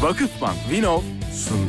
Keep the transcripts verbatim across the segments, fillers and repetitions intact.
Vakıfbank Vinov sundu.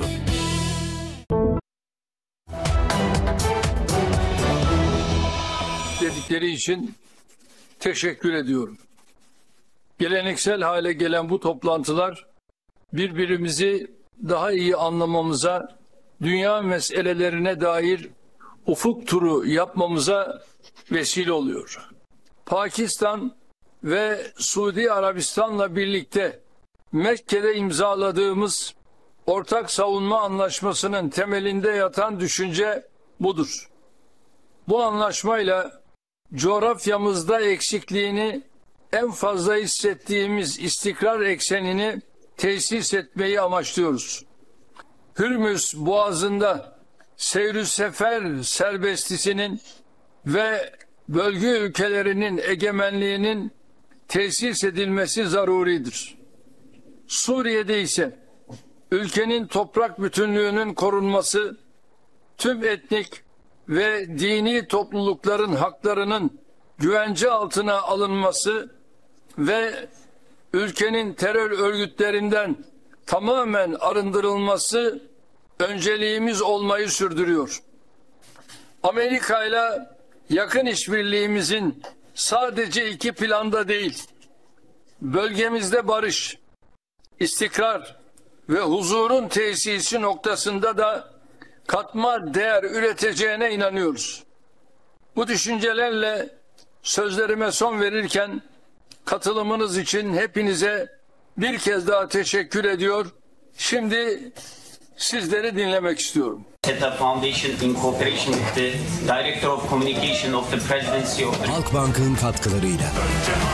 Dedikleri için teşekkür ediyorum. Geleneksel hale gelen bu toplantılar birbirimizi daha iyi anlamamıza, dünya meselelerine dair ufuk turu yapmamıza vesile oluyor. Pakistan ve Suudi Arabistan'la birlikte Mekke'de imzaladığımız ortak savunma anlaşmasının temelinde yatan düşünce budur. Bu anlaşmayla coğrafyamızda eksikliğini en fazla hissettiğimiz istikrar eksenini tesis etmeyi amaçlıyoruz. Hürmüz Boğazı'nda seyr-ü sefer serbestisinin ve bölge ülkelerinin egemenliğinin tesis edilmesi zaruridir. Suriye'de ise ülkenin toprak bütünlüğünün korunması, tüm etnik ve dini toplulukların haklarının güvence altına alınması ve ülkenin terör örgütlerinden tamamen arındırılması önceliğimiz olmayı sürdürüyor. Amerika ile yakın işbirliğimizin sadece iki planda değil, bölgemizde barış, istikrar ve huzurun tesisi noktasında da katma değer üreteceğine inanıyoruz. Bu düşüncelerle sözlerime son verirken katılımınız için hepinize bir kez daha teşekkür ediyor. Şimdi sizleri dinlemek istiyorum. Set Foundation in cooperation with the Director of Communication of the Presidency of the Halkbank'ın katkılarıyla